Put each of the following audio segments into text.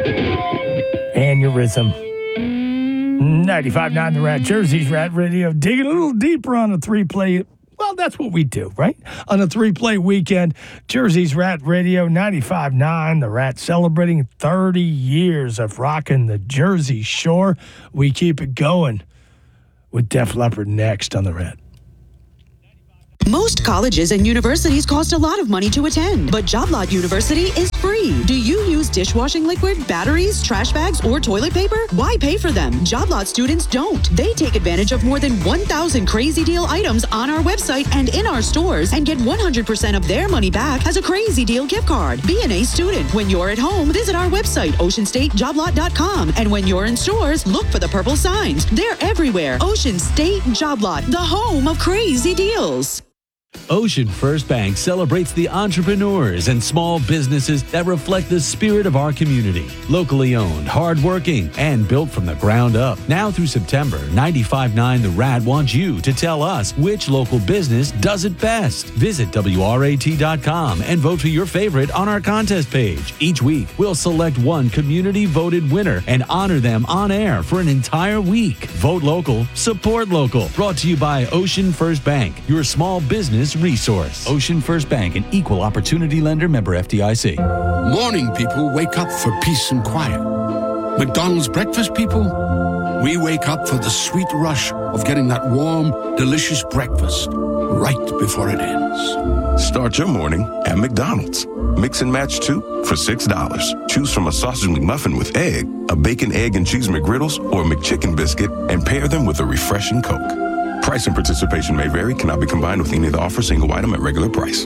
Aneurysm. 95.9 The Rat, Jersey's Rat Radio. Digging a little deeper on a three-play. Well, that's what we do, right? On a three-play weekend, Jersey's Rat Radio, 95.9 The Rat, celebrating 30 years of rocking the Jersey Shore. We keep it going with Def Leppard next on The Rat. Most colleges and universities cost a lot of money to attend, but Job Lot University is free. Do you use dishwashing liquid, batteries, trash bags, or toilet paper? Why pay for them? Job Lot students don't. They take advantage of more than 1,000 crazy deal items on our website and in our stores and get 100% of their money back as a crazy deal gift card. Be an A student. When you're at home, visit our website, oceanstatejoblot.com. And when you're in stores, look for the purple signs. They're everywhere. Ocean State Job Lot, the home of crazy deals. Ocean First Bank celebrates the entrepreneurs and small businesses that reflect the spirit of our community. Locally owned, hardworking, and built from the ground up. Now through September, 95.9 The Rat wants you to tell us which local business does it best. Visit WRAT.com and vote for your favorite on our contest page. Each week, we'll select one community-voted winner and honor them on air for an entire week. Vote local, support local. Brought to you by Ocean First Bank, your small business resource. Ocean First Bank, an equal opportunity lender, member FDIC. Morning people wake up for peace and quiet. McDonald's breakfast people, we wake up for the sweet rush of getting that warm, delicious breakfast right before it ends. Start your morning at McDonald's. Mix and match 2 for $6. Choose from a sausage McMuffin with egg, a bacon, egg, and cheese McGriddles, or a McChicken biscuit, and pair them with a refreshing Coke. Price and participation may vary, cannot be combined with any of the offer, single item at regular price.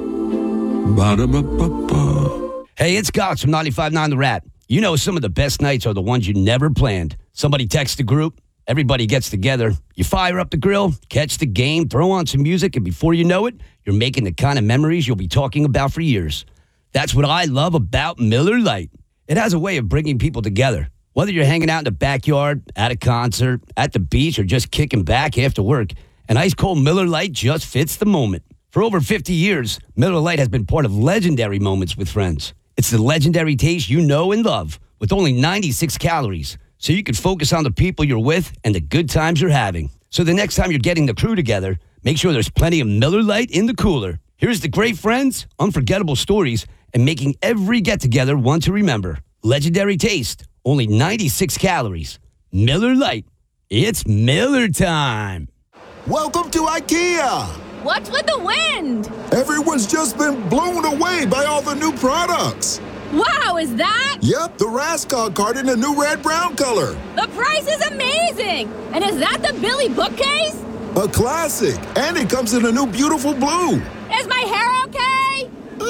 Ba-da-ba-ba-ba. Hey, it's Gox from 95.9 The Rat. You know some of the best nights are the ones you never planned. Somebody texts the group, everybody gets together, you fire up the grill, catch the game, throw on some music, and before you know it, you're making the kind of memories you'll be talking about for years. That's what I love about Miller Lite. It has a way of bringing people together. Whether you're hanging out in the backyard, at a concert, at the beach, or just kicking back after work, an ice-cold Miller Lite just fits the moment. For over 50 years, Miller Lite has been part of legendary moments with friends. It's the legendary taste you know and love, with only 96 calories, so you can focus on the people you're with and the good times you're having. So the next time you're getting the crew together, make sure there's plenty of Miller Lite in the cooler. Here's the great friends, unforgettable stories, and making every get-together one to remember. Legendary taste. Only 96 calories. Miller Lite. It's Miller time. Welcome to IKEA. What's with the wind? Everyone's just been blown away by all the new products. Wow, is that? Yep, the Raskog cart in a new red-brown color. The price is amazing. And is that the Billy bookcase? A classic. And it comes in a new beautiful blue. Is my hair okay?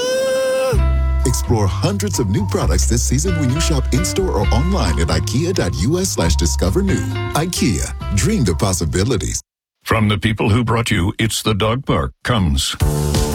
Explore hundreds of new products this season when you shop in-store or online at ikea.us/discover new. IKEA, dream the possibilities. From the people who brought you It's the Dog Park comes